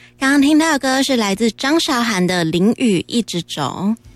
刚刚听到的歌是来自张韶涵的《淋雨一直走》。